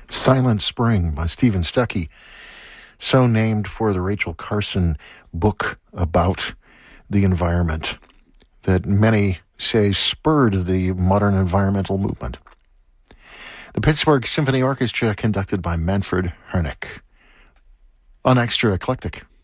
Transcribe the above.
Silent Spring by Stephen Stuckey, so named for the Rachel Carson book about the environment that many say spurred the modern environmental movement. The Pittsburgh Symphony Orchestra, conducted by Manfred Hernick, on Extra Eclectic.